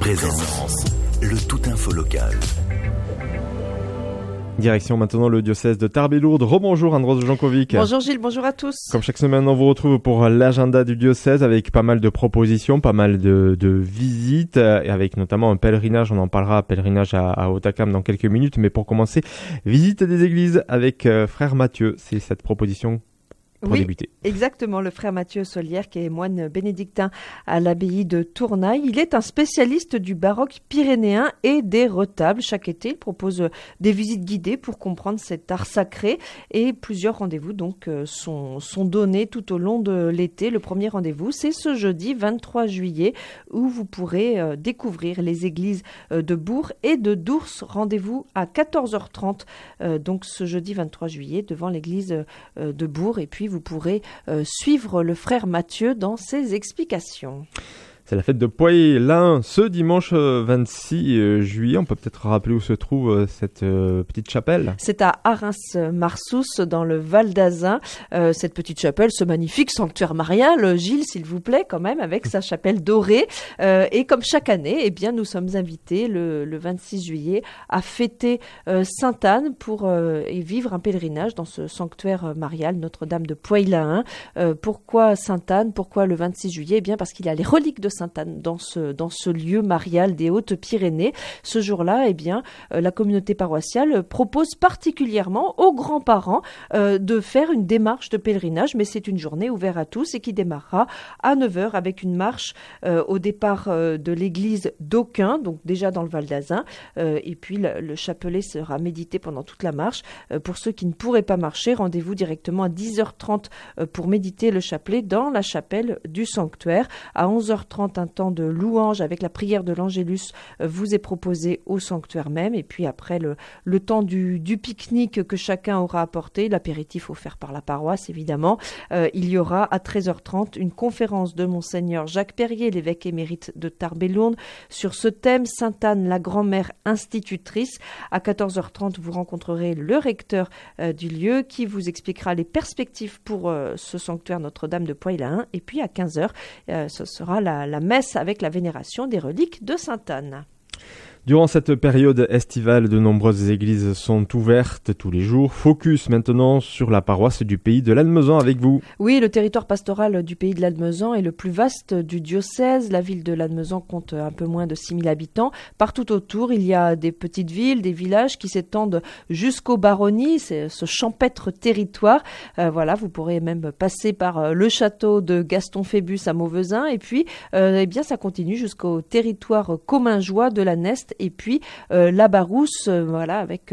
Présence, le tout info local. Direction maintenant le diocèse de Tarbes-et-Lourdes. Rebonjour Andros Jankovic. Bonjour Gilles, bonjour à tous. Comme chaque semaine, on vous retrouve pour l'agenda du diocèse avec pas mal de propositions, pas mal de visites, et avec notamment un pèlerinage. On en parlera, pèlerinage à Hautacam dans quelques minutes. Mais pour commencer, visite des églises avec frère Mathieu. C'est cette proposition pour débuter. Exactement, le frère Mathieu Solière qui est moine bénédictin à l'abbaye de Tournaille. Il est un spécialiste du baroque pyrénéen et des retables. Chaque été, il propose des visites guidées pour comprendre cet art sacré et plusieurs rendez-vous donc sont donnés tout au long de l'été. Le premier rendez-vous, c'est ce jeudi 23 juillet où vous pourrez découvrir les églises de Bourg et de Dours. Rendez-vous à 14h30 donc ce jeudi 23 juillet devant l'église de Bourg et puis vous pourrez suivre le frère Mathieu dans ses explications. C'est la fête de Poix-l'Ain ce dimanche 26 juillet. On peut peut-être rappeler où se trouve cette petite chapelle. C'est à Arins-Marsous dans le Val d'Azun. Cette petite chapelle, ce magnifique sanctuaire marial, Gilles, s'il vous plaît, quand même, avec sa chapelle dorée. Et comme chaque année, eh bien, nous sommes invités le 26 juillet à fêter Sainte-Anne pour et vivre un pèlerinage dans ce sanctuaire marial Notre-Dame de Poix-l'Ain. Pourquoi Sainte-Anne? Pourquoi le 26 juillet? Eh bien, parce qu'il y a les reliques de Sainte-Anne dans ce lieu marial des Hautes-Pyrénées. Ce jour-là, eh bien, la communauté paroissiale propose particulièrement aux grands-parents de faire une démarche de pèlerinage, mais c'est une journée ouverte à tous et qui démarrera à 9h avec une marche au départ de l'église d'Aucun, donc déjà dans le Val d'Azun, et puis le chapelet sera médité pendant toute la marche. Pour ceux qui ne pourraient pas marcher, rendez-vous directement à 10h30 pour méditer le chapelet dans la chapelle du sanctuaire. À 11h30, un temps de louange avec la prière de l'Angélus vous est proposé au sanctuaire même. Et puis après le temps du pique-nique que chacun aura apporté, l'apéritif offert par la paroisse évidemment, il y aura à 13h30 une conférence de Monseigneur Jacques Perrier, l'évêque émérite de Tarbes-et-Lourdes, sur ce thème Sainte-Anne, la grand-mère institutrice. À 14h30, vous rencontrerez le recteur du lieu qui vous expliquera les perspectives pour ce sanctuaire Notre-Dame de Poix-l'Ain. Et puis à 15h, ce sera la messe avec la vénération des reliques de Sainte-Anne. Durant cette période estivale, de nombreuses églises sont ouvertes tous les jours. Focus maintenant sur la paroisse du pays de Lannemezan avec vous. Oui, le territoire pastoral du pays de Lannemezan est le plus vaste du diocèse. La ville de Lannemezan compte un peu moins de 6000 habitants. Partout autour, il y a des petites villes, des villages qui s'étendent jusqu'aux baronnies. C'est ce champêtre territoire. Voilà, vous pourrez même passer par le château de Gaston Phébus à Mauvezin. Et puis, eh bien, ça continue jusqu'au territoire commingeois de la Neste. Et puis la Barousse, voilà, avec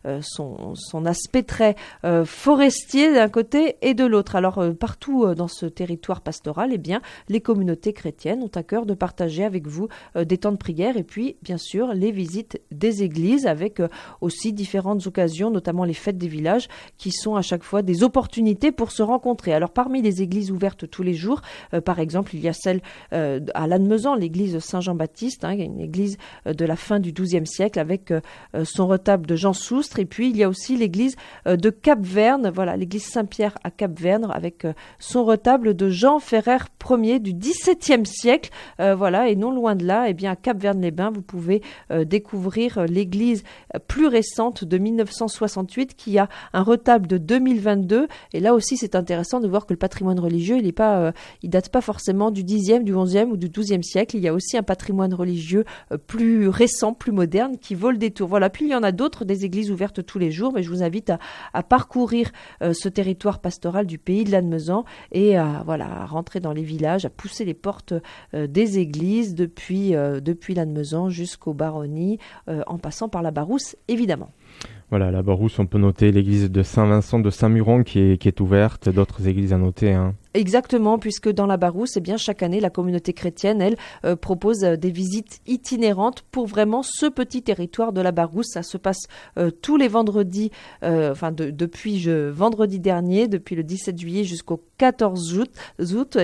son aspect très forestier d'un côté et de l'autre. Alors partout dans ce territoire pastoral, eh bien, les communautés chrétiennes ont à cœur de partager avec vous des temps de prière et puis bien sûr les visites des églises avec aussi différentes occasions, notamment les fêtes des villages qui sont à chaque fois des opportunités pour se rencontrer. Alors parmi les églises ouvertes tous les jours, par exemple, il y a celle à Lannemezan, l'église Saint-Jean-Baptiste, une église de la fin du XIIe siècle avec son retable de Jean Soustre, et puis il y a aussi l'église de Cap-Verne, voilà, l'église Saint-Pierre à Cap-Verne avec son retable de Jean Ferrer Ier du XVIIe siècle, voilà, et non loin de là, eh bien à Cap-Verne-les-Bains, vous pouvez découvrir l'église plus récente de 1968 qui a un retable de 2022, et là aussi c'est intéressant de voir que le patrimoine religieux il date pas forcément du Xe, du XIe ou du XIIe siècle, il y a aussi un patrimoine religieux plus récent, plus moderne, qui vaut le détour. Voilà. Puis il y en a d'autres, des églises ouvertes tous les jours, mais je vous invite à parcourir ce territoire pastoral du pays de Lannemezan et à rentrer dans les villages, à pousser les portes des églises depuis Lannemezan jusqu'aux baronnies, en passant par la Barousse, évidemment. Voilà, la Barousse, on peut noter l'église de Saint-Vincent de Saint-Muron qui est ouverte, d'autres églises à noter. Exactement, puisque dans la Barousse, eh bien, chaque année, la communauté chrétienne, elle, propose des visites itinérantes pour vraiment ce petit territoire de la Barousse. Ça se passe tous les vendredis, depuis vendredi dernier, depuis le 17 juillet jusqu'au 14 août.